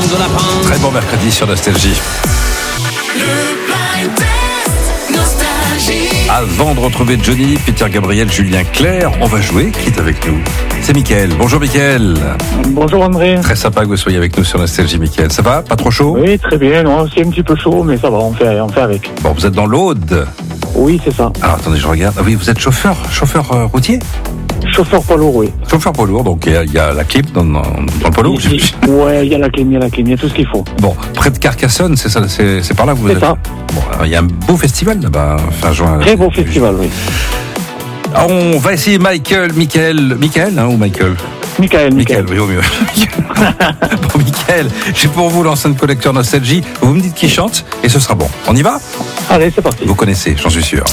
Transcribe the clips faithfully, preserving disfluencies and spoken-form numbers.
de lapin. Très bon mercredi sur Nostalgie. Le blind test Nostalgie. Avant de retrouver Johnny, Peter Gabriel, Julien Clerc, on va jouer. Qui est avec nous? C'est Mickaël. Bonjour Mickaël. Bonjour André. Très sympa que vous soyez avec nous sur Nostalgie, Mickaël. Ça va? Pas trop chaud? Oui, très bien. Non, c'est un petit peu chaud, mais ça va, on fait, on fait avec. Bon, vous êtes dans l'Aude. Oui, c'est ça. Alors attendez, je regarde. Ah oui, vous êtes chauffeur, chauffeur euh, routier? Chauffeur poids lourd, oui. Chauffeur poids lourd, donc il y, a, il y a la clim dans, dans, dans le poids lourd. Il- il- Ouais, il y a la clim, il y a la clim, il y a tout ce qu'il faut. Bon, près de Carcassonne, c'est ça, c'est, c'est par là que vous C'est êtes. ça. Bon, alors, il y a un beau festival là-bas, fin juin. Très beau festival, oui. Alors, on va essayer Michael, Mickaël, Mickaël, hein, ou Michael? Mickaël, Mickaël, Mickaël. oui, au mieux. Bon, Mickaël, j'ai pour vous l'enceinte collecteur Nostalgie. Vous me dites qui chante et ce sera bon. On y va? Allez, c'est parti. Vous connaissez, j'en suis sûr.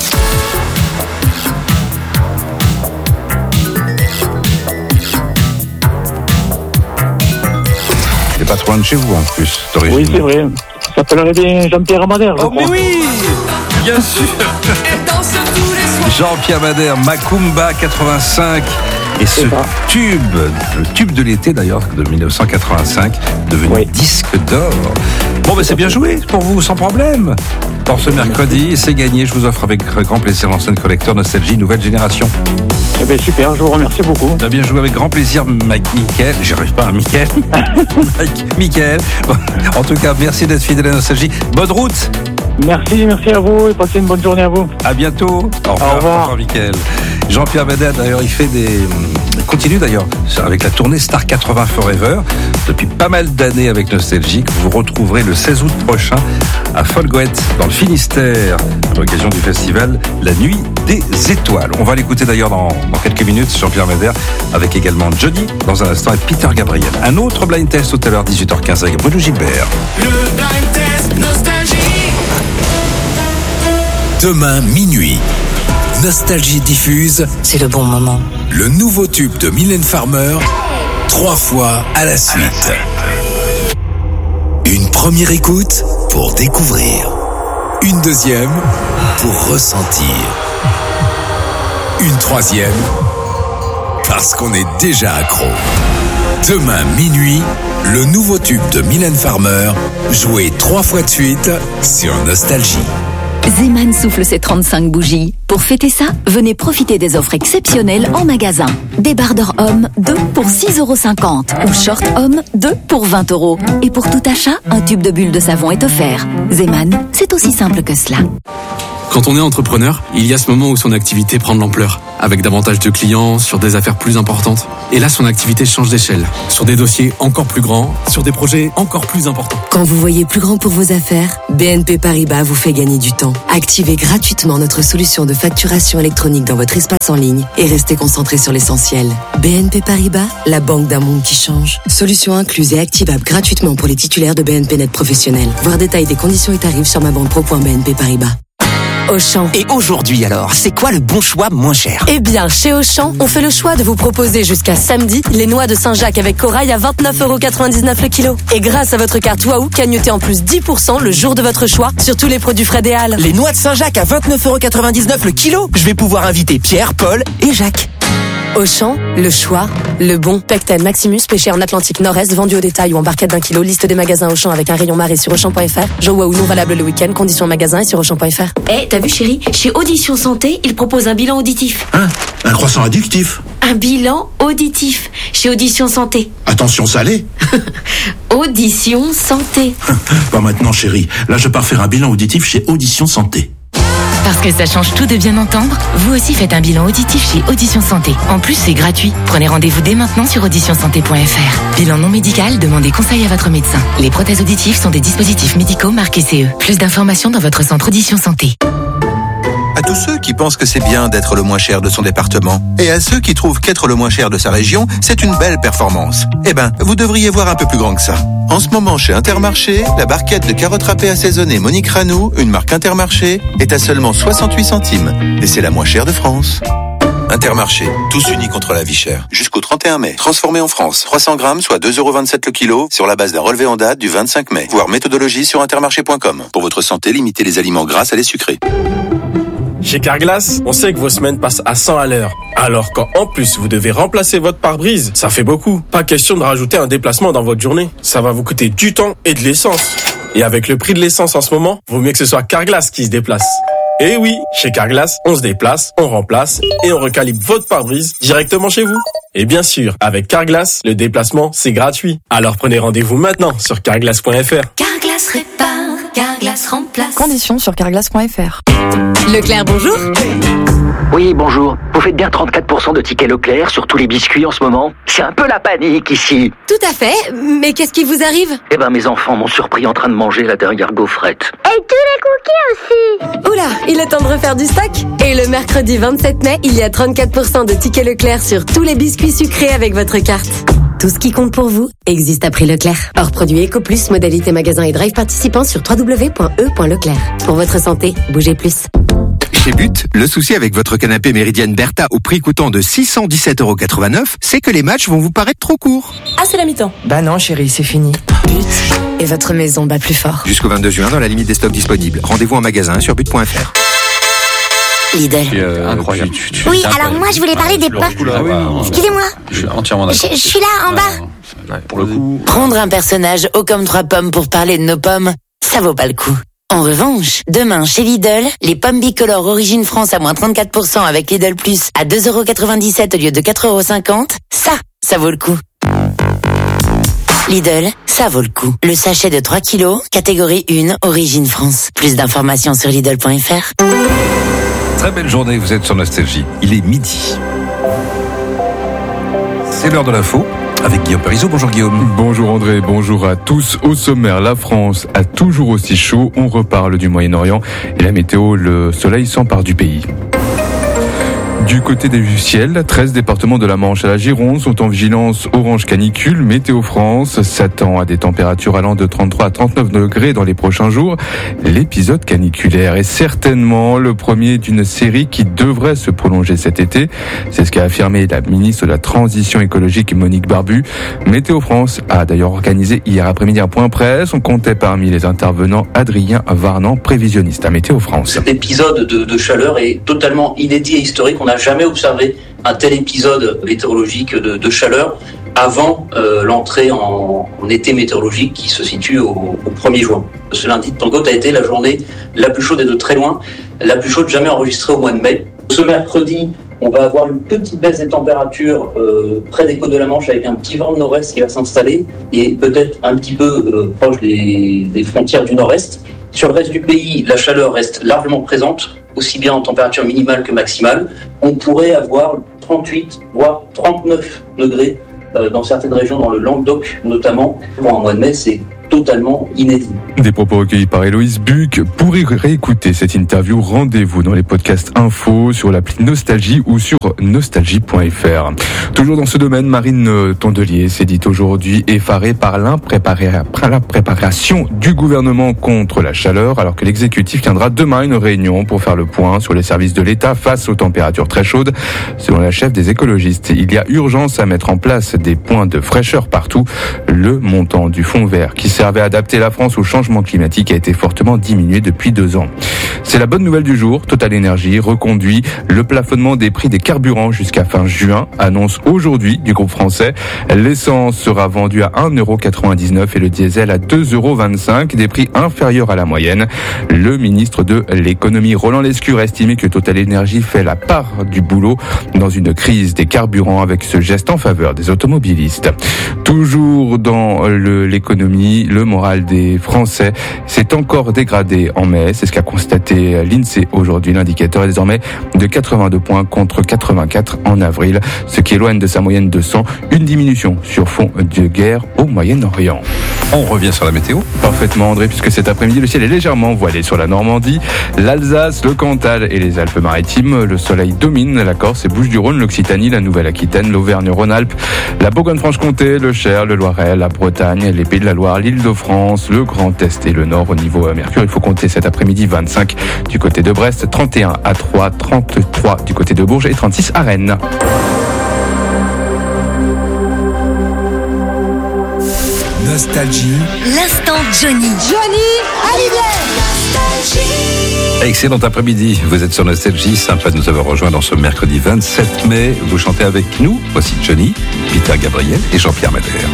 C'est pas trop loin de chez vous en plus, d'origine. Oui, c'est vrai. Ça s'appellerait bien Jean-Pierre Madère, je Oh, mais crois. oui! Bien sûr! Elle danse tous les soirs. Jean-Pierre Madère, Macumba quatre-vingt-cinq. Et ce C'est ça. tube, le tube de l'été d'ailleurs, de dix-neuf cent quatre-vingt-cinq, devenu Oui. disque d'or. Bon, ben c'est bien joué pour vous, sans problème. Pour ce mercredi, c'est gagné. Je vous offre avec grand plaisir l'enceinte collecteur Nostalgie Nouvelle Génération. Eh bien, super, je vous remercie beaucoup. On a bien joué avec grand plaisir, Mike Mickaël. J'y arrive pas, Mickaël. Mike Mickaël. Bon, en tout cas, merci d'être fidèle à Nostalgie. Bonne route. Merci, merci à vous et passez une bonne journée à vous. À bientôt. Au revoir, Au revoir. au revoir, Mickaël. Jean-Pierre Madère, d'ailleurs, il fait des, il continue d'ailleurs avec la tournée Star quatre-vingts Forever depuis pas mal d'années avec Nostalgie, que vous retrouverez le seize août prochain à Folgoët dans le Finistère à l'occasion du festival La Nuit des Étoiles. On va l'écouter d'ailleurs dans, dans quelques minutes, Jean-Pierre Madère, avec également Johnny dans un instant et Peter Gabriel. Un autre blind test tout à l'heure, dix-huit heures quinze avec Bruno Gilbert. Le blind test Nostalgie. Demain minuit, Nostalgie diffuse C'est le bon moment. le nouveau tube de Mylène Farmer, trois fois à la suite. Une première écoute pour découvrir. Une deuxième pour ressentir. Une troisième parce qu'on est déjà accro. Demain minuit, le nouveau tube de Mylène Farmer, joué trois fois de suite sur Nostalgie. Zeman souffle ses trente-cinq bougies. Pour fêter ça, venez profiter des offres exceptionnelles en magasin. Débardeur homme, deux pour six euros cinquante. Ou short homme, deux pour vingt euros. Et pour tout achat, un tube de bulle de savon est offert. Zeman, c'est aussi simple que cela. Quand on est entrepreneur, il y a ce moment où son activité prend de l'ampleur, avec davantage de clients, sur des affaires plus importantes. Et là, son activité change d'échelle, sur des dossiers encore plus grands, sur des projets encore plus importants. Quand vous voyez plus grand pour vos affaires, B N P Paribas vous fait gagner du temps. Activez gratuitement notre solution de facturation électronique dans votre espace en ligne et restez concentré sur l'essentiel. B N P Paribas, la banque d'un monde qui change. Solution incluse et activable gratuitement pour les titulaires de B N P Net professionnels. Voir détail des conditions et tarifs sur ma banque pro point b n p paribas. Auchan. Et aujourd'hui alors, c'est quoi le bon choix moins cher? Eh bien, chez Auchan, on fait le choix de vous proposer jusqu'à samedi les noix de Saint-Jacques avec corail à vingt-neuf euros quatre-vingt-dix-neuf le kilo. Et grâce à votre carte Waouh, cagnotez en plus dix pour cent le jour de votre choix sur tous les produits Fred et Halles. Les noix de Saint-Jacques à vingt-neuf euros quatre-vingt-dix-neuf le kilo? Je vais pouvoir inviter Pierre, Paul et Jacques. Auchan, le choix, le bon. Pecten Maximus, pêché en Atlantique Nord-Est, vendu au détail ou en barquette d'un kilo. Liste des magasins Auchan avec un rayon marée sur Auchan point f r. Joe Waouh non valable le week-end. Conditions en magasin et sur Auchan point f r. Eh, t'as vu chérie, chez Audition Santé, ils proposent un bilan auditif. Hein? Un croissant addictif? Un bilan auditif chez Audition Santé. Attention salé? Audition Santé. Pas maintenant chérie, là je pars faire un bilan auditif chez Audition Santé. Parce que ça change tout de bien entendre, vous aussi faites un bilan auditif chez Audition Santé. En plus, c'est gratuit. Prenez rendez-vous dès maintenant sur audition santé point f r. Bilan non médical, demandez conseil à votre médecin. Les prothèses auditives sont des dispositifs médicaux marqués C E. Plus d'informations dans votre centre Audition Santé. À tous ceux qui pensent que c'est bien d'être le moins cher de son département, et à ceux qui trouvent qu'être le moins cher de sa région, c'est une belle performance. Eh ben, vous devriez voir un peu plus grand que ça. En ce moment, chez Intermarché, la barquette de carottes râpées assaisonnées Monique Ranou, une marque Intermarché, est à seulement soixante-huit centimes. Et c'est la moins chère de France. Intermarché, tous unis contre la vie chère. Jusqu'au trente et un mai. Transformé en France. trois cents grammes, soit deux euros vingt-sept le kilo, sur la base d'un relevé en date du vingt-cinq mai. Voir méthodologie sur intermarché point com. Pour votre santé, limitez les aliments gras à les sucrés. Chez Carglass, on sait que vos semaines passent à cent à l'heure. Alors quand en plus vous devez remplacer votre pare-brise, ça fait beaucoup. Pas question de rajouter un déplacement dans votre journée. Ça va vous coûter du temps et de l'essence. Et avec le prix de l'essence en ce moment, vaut mieux que ce soit Carglass qui se déplace. Et oui, chez Carglass, on se déplace, on remplace et on recalibre votre pare-brise directement chez vous. Et bien sûr, avec Carglass, le déplacement, c'est gratuit. Alors prenez rendez-vous maintenant sur carglass point f r. Carglass répare, Carglass remplace. Conditions sur carglass point f r. Leclerc, bonjour. Oui, bonjour. Vous faites bien trente-quatre pour cent de tickets Leclerc sur tous les biscuits en ce moment? C'est un peu la panique ici. Tout à fait, mais qu'est-ce qui vous arrive? Eh ben, mes enfants m'ont surpris en train de manger la dernière gaufrette. Et tous les cookies aussi. Oula, il est temps de refaire du stock. Et le mercredi vingt-sept mai, il y a trente-quatre pour cent de tickets Leclerc sur tous les biscuits sucrés avec votre carte. Tout ce qui compte pour vous existe à prix Leclerc. Hors produit Eco Plus, modalité magasin et drive participants sur w w w point e point leclerc. Pour votre santé, bougez plus. Chez But, le souci avec votre canapé Méridienne Bertha au prix coûtant de six cent dix-sept euros quatre-vingt-neuf, c'est que les matchs vont vous paraître trop courts. Ah, c'est la mi-temps. Bah non, chérie, c'est fini. But et votre maison bat plus fort. Jusqu'au vingt-deux juin, dans la limite des stocks disponibles. Rendez-vous en magasin sur but point f r. Lidl. Euh, incroyable. Tu, tu, tu, Oui, alors moi je voulais parler des pains. Ah oui, Excusez-moi. Je suis entièrement Je, d'accord. je suis là en bas. Ouais, pour le coup. Prendre un personnage haut comme trois pommes pour parler de nos pommes, ça vaut pas le coup. En revanche, demain chez Lidl, les pommes bicolores Origine France à moins trente-quatre pour cent avec Lidl Plus à deux euros quatre-vingt-dix-sept au lieu de quatre euros cinquante, ça, ça vaut le coup. Lidl, ça vaut le coup. Le sachet de trois kilos, catégorie un, Origine France. Plus d'informations sur lidl point f r. Très belle journée, vous êtes sur Nostalgie. Il est midi. C'est l'heure de l'info avec Guillaume Parisot. Bonjour Guillaume. Bonjour André, bonjour à tous. Au sommaire, la France a toujours aussi chaud. On reparle du Moyen-Orient et la météo, le soleil s'empare du pays. Du côté du ciel, treize départements de la Manche à la Gironde sont en vigilance orange canicule. Météo France s'attend à des températures allant de trente-trois à trente-neuf degrés dans les prochains jours. L'épisode caniculaire est certainement le premier d'une série qui devrait se prolonger cet été. C'est ce qu'a affirmé la ministre de la Transition écologique Monique Barbu. Météo France a d'ailleurs organisé hier après-midi un point presse. On comptait parmi les intervenants Adrien Varnan, prévisionniste à Météo France. Cet épisode de, de chaleur est totalement inédit et historique. On n'a jamais observé un tel épisode météorologique de, de chaleur avant euh, l'entrée en, en été météorologique qui se situe au, au premier juin. Ce lundi de Pentecôte a été la journée la plus chaude et de très loin, la plus chaude jamais enregistrée au mois de mai. Ce mercredi, on va avoir une petite baisse des températures euh, près des côtes de la Manche avec un petit vent de nord-est qui va s'installer et peut-être un petit peu euh, proche des, des frontières du nord-est. Sur le reste du pays, la chaleur reste largement présente, aussi bien en température minimale que maximale. On pourrait avoir trente-huit, voire trente-neuf degrés euh, dans certaines régions, dans le Languedoc notamment. Pour un mois de mai, c'est totalement inédit. Des propos recueillis par Héloïse Buc. Pour y réécouter cette interview, rendez-vous dans les podcasts info sur l'appli Nostalgie ou sur nostalgie point f r. Toujours dans ce domaine, Marine Tondelier s'est dit aujourd'hui effarée par l'impréparation du gouvernement contre la chaleur, alors que l'exécutif tiendra demain une réunion pour faire le point sur les services de l'État face aux températures très chaudes. Selon la chef des écologistes, il y a urgence à mettre en place des points de fraîcheur partout. Le montant du fonds vert qui servait à adapter la France au changement climatique a été fortement diminué depuis deux ans. C'est la bonne nouvelle du jour. Total Energy reconduit le plafonnement des prix des carburants jusqu'à fin juin, annonce aujourd'hui du groupe français. L'essence sera vendue à un euro quatre-vingt-dix-neuf et le diesel à deux euros vingt-cinq, des prix inférieurs à la moyenne. Le ministre de l'économie Roland Lescure a estimé que Total Energy fait la part du boulot dans une crise des carburants avec ce geste en faveur des automobilistes. Toujours dans le, l'économie, le moral des Français s'est encore dégradé en mai. C'est ce qu'a constaté l'INSEE aujourd'hui. L'indicateur est désormais de quatre-vingt-deux points contre quatre-vingt-quatre en avril, ce qui éloigne de sa moyenne de cent, une diminution sur fond de guerre au Moyen-Orient. On revient sur la météo. Parfaitement André, puisque cet après-midi le ciel est légèrement voilé sur la Normandie, l'Alsace, le Cantal et les Alpes-Maritimes. Le soleil domine la Corse et Bouches-du-Rhône, l'Occitanie, la Nouvelle-Aquitaine, l'Auvergne-Rhône-Alpes, la Bourgogne-Franche-Comté, le Cher, le Loiret, la Bretagne, les Pays de la Loire, l'Île-de-France, le Grand Est et le Nord. Au niveau Mercure, il faut compter cet après-midi vingt-cinq du côté de Brest, trente et un à Troyes, trente-trois du côté de Bourges et trente-six à Rennes. Nostalgie. L'instant Johnny. Johnny Hallyday. Nostalgie. Excellent après-midi, vous êtes sur Nostalgie, sympa de nous avoir rejoints dans ce mercredi vingt-sept mai. Vous chantez avec nous, voici Johnny, Peter Gabriel et Jean-Pierre Madère.